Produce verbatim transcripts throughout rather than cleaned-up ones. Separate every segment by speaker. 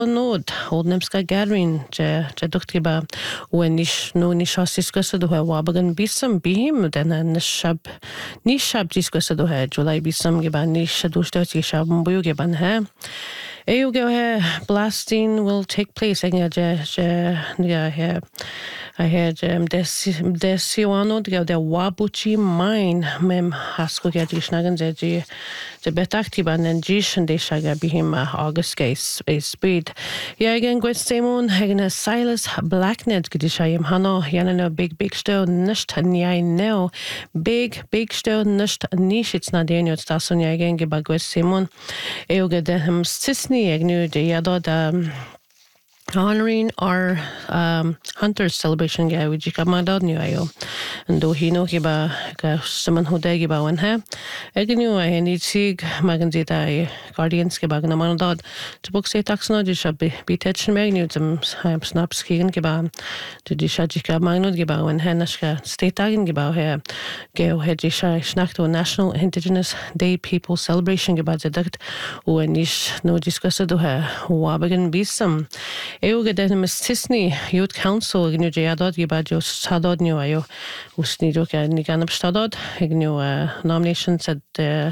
Speaker 1: Nod Oldnemska Gathering je je duchtgiba when nish no nish has discussed ha wabagan bisam bihim den nishab nishab discussed ha July bisam giba nish dushtat shab buyu giban ha eu go ha blasting will take place again je je yeah ha I had um, des desiwano de de wabuchi mine mem hasko ga dishnagan je je je betaktiban en jish and de shaga bihim August case speed ja again gwet Simon hagen Silas Blacknet gedishayim hano yanano big big stone nicht nyai no big big stone nicht nish it's not denio stason ja again geba gwet Simon eu ge de hem sisni agnu de yado da honoring our um, hunters celebration ga which kamadad new ayo and do hino giba ka saman hoda giba wan ha agnu I need sig maganzita guardians giba na manadad to book say taxno di shab be tetchen magnu zum snaps kigen giba to di shajika magnud giba wan hanashka state tagen giba ha geo hedisha snakto national indigenous day people celebration giba zedat o nish no discussed do ha wabagan bisam eu den mistisni youth council gnu jadad giba jo sadad new ayo usni jo ka ni ganam stadad gnu nomination said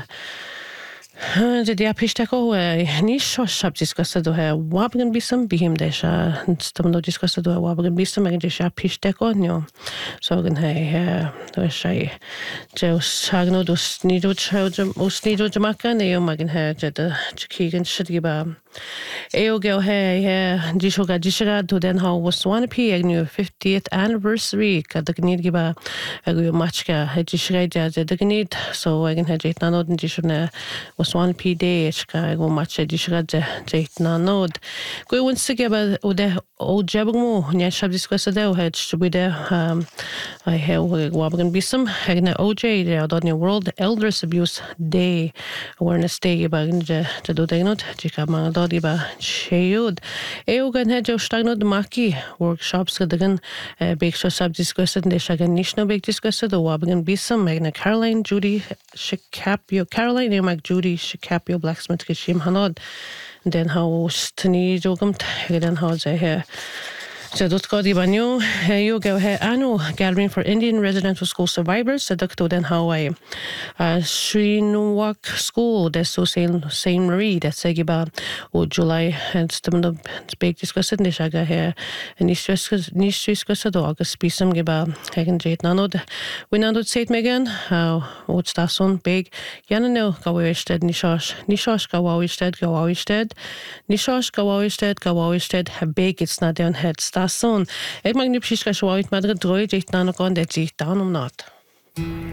Speaker 1: de dia pistako ni sho shab discussed do ha wabagan bisam bihim desha stam no discussed do wabagan bisam agin desha pistako no so gan hey do shay jo sagno do sni jo chojum usni jo jamaka ne yo magin ha jada chikigan shidiba eu go hey yeah dishoga dishaga to den how was one p agnu fiftieth anniversary ka the need giba agu machka dishaga ja the need so agin ha jet nanod dishuna was one p day ka go match dishaga jet nanod go once giba o de o jabmo nya shab discussed de had to be there um I have wabagan bisam agna O J the Adoni World Elders Abuse Day awareness day giba nja to do de not jika ma diba sheyud eu gan hejo stagnod maki workshops gadagan big so sub discussed de shagan nishno big discussed the wabagan bisam magna Caroline Judy Shikapio Caroline e mag Judy Shikapio blacksmith kishim hanod then how stni jogam then how ze here so dot di banyo you go he annual gathering for Indian residential school survivors sadakto den Hawaii uh Srinwak school de so Saint Saint Marie that segiba o July and stem the big discussion de shaga here and is nish discussed August bisam giba hagen jet nanod we nanod state megan how what station big yanano gawisted nishash nishash gawisted gawisted nishash gawisted gawisted big it's not down head son. Ik mag nu precies gaan zoals maar de droid echt aan de kant dat zich dan om not.